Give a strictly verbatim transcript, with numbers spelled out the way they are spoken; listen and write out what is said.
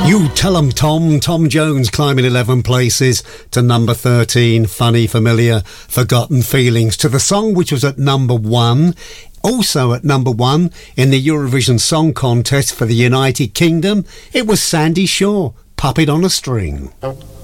You Tell 'em Tom, Tom Jones climbing eleven places to number thirteen, Funny, Familiar, Forgotten Feelings, to the song which was at number one. Also at number one in the Eurovision Song Contest for the United Kingdom, it was Sandy Shaw, Puppet on a String.